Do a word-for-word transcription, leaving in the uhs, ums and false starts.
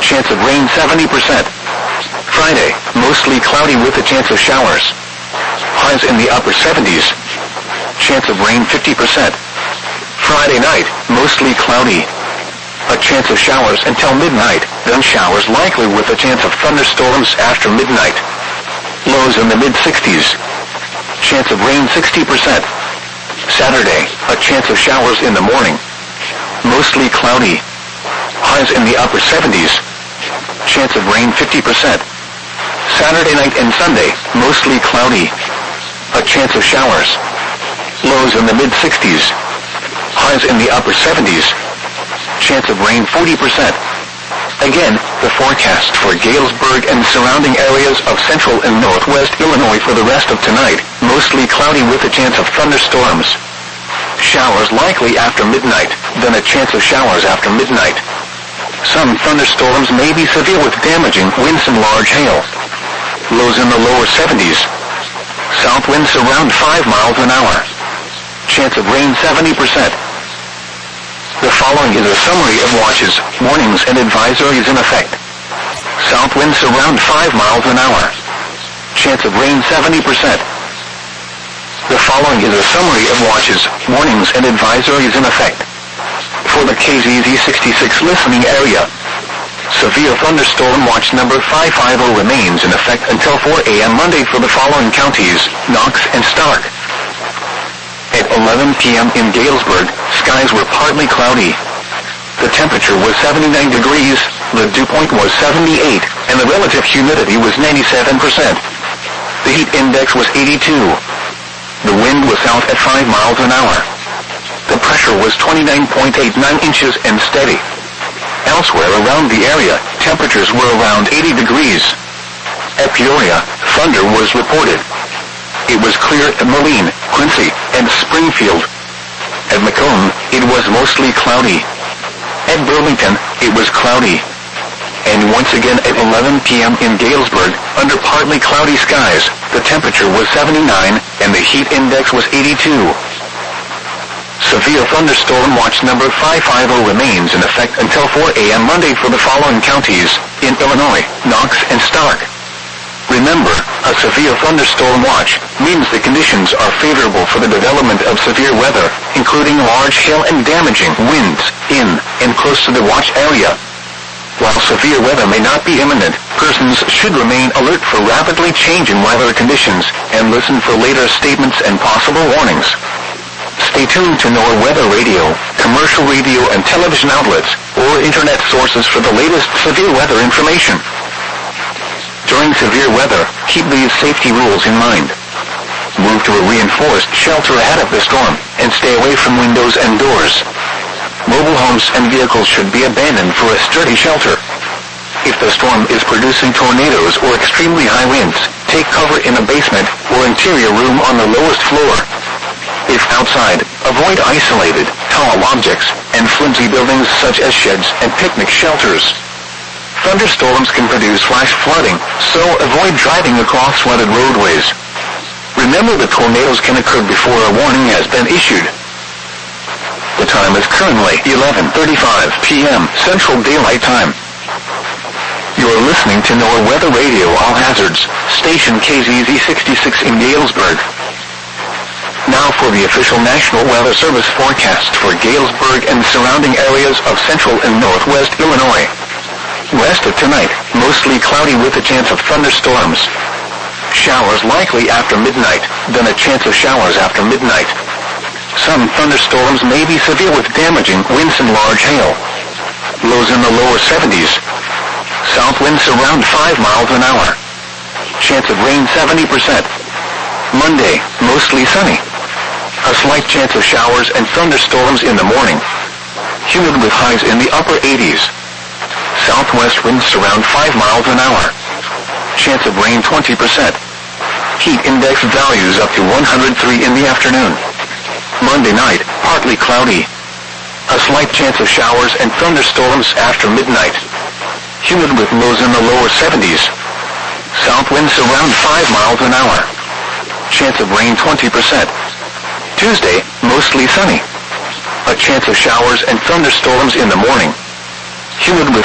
chance of rain seventy percent. Friday, mostly cloudy with a chance of showers. Highs in the upper seventies. Chance of rain fifty percent. Friday night, mostly cloudy. A chance of showers until midnight, then showers likely with a chance of thunderstorms after midnight. Lows in the mid-sixties. Chance of rain sixty percent. Saturday, a chance of showers in the morning. Mostly cloudy. Highs in the upper seventies. Chance of rain fifty percent. Saturday night and Sunday, mostly cloudy. A chance of showers. Lows in the mid-sixties. Highs in the upper seventies. Chance of rain forty percent. Again, the forecast for Galesburg and surrounding areas of central and northwest Illinois for the rest of tonight, mostly cloudy with a chance of thunderstorms. Showers likely after midnight, then a chance of showers after midnight. Some thunderstorms may be severe with damaging winds and large hail. Lows in the lower seventies. South winds around five miles an hour. Chance of rain seventy percent. The following is a summary of watches, warnings, and advisories in effect. South winds around five miles an hour. Chance of rain seventy percent. The following is a summary of watches, warnings, and advisories in effect. For the K Z Z sixty-six listening area, severe thunderstorm watch number five fifty remains in effect until four a m Monday for the following counties, Knox and Stark. At eleven p m in Galesburg, skies were partly cloudy. The temperature was seventy-nine degrees, the dew point was seventy-eight, and the relative humidity was ninety-seven percent. The heat index was eighty-two. The wind was south at five miles an hour. The pressure was twenty-nine point eight nine inches and steady. Elsewhere around the area, temperatures were around eighty degrees. At Peoria, thunder was reported. It was clear at Moline, Quincy, and Springfield. At Macomb, it was mostly cloudy. At Burlington, it was cloudy. And once again at eleven p m in Galesburg, under partly cloudy skies, the temperature was seventy-nine, and the heat index was eighty-two. Severe thunderstorm watch number five fifty remains in effect until four a m Monday for the following counties, in Illinois, Knox and Stark. Remember, a severe thunderstorm watch means the conditions are favorable for the development of severe weather, including large hail and damaging winds, in and close to the watch area. While severe weather may not be imminent, persons should remain alert for rapidly changing weather conditions and listen for later statements and possible warnings. Stay tuned to NOAA Weather Radio, commercial radio and television outlets, or internet sources for the latest severe weather information. During severe weather, keep these safety rules in mind. Move to a reinforced shelter ahead of the storm, and stay away from windows and doors. Mobile homes and vehicles should be abandoned for a sturdy shelter. If the storm is producing tornadoes or extremely high winds, take cover in a basement or interior room on the lowest floor. If outside, avoid isolated, tall objects, and flimsy buildings such as sheds and picnic shelters. Thunderstorms can produce flash flooding, so avoid driving across flooded roadways. Remember that tornadoes can occur before a warning has been issued. The time is currently eleven thirty-five p m Central Daylight Time. You are listening to NOAA Weather Radio All Hazards, station K Z Z sixty-six in Galesburg. Now for the official National Weather Service forecast for Galesburg and surrounding areas of central and northwest Illinois. West of tonight, mostly cloudy with a chance of thunderstorms. Showers likely after midnight, then a chance of showers after midnight. Some thunderstorms may be severe with damaging winds and large hail. Lows in the lower seventies. South winds around five miles an hour. Chance of rain seventy percent. Monday, mostly sunny. A slight chance of showers and thunderstorms in the morning. Humid with highs in the upper eighties. Southwest winds around five miles an hour. Chance of rain twenty percent. Heat index values up to one hundred three in the afternoon. Monday night, partly cloudy. A slight chance of showers and thunderstorms after midnight. Humid with lows in the lower seventies. South winds around five miles an hour. Chance of rain twenty percent. Tuesday, mostly sunny. A chance of showers and thunderstorms in the morning. Humid with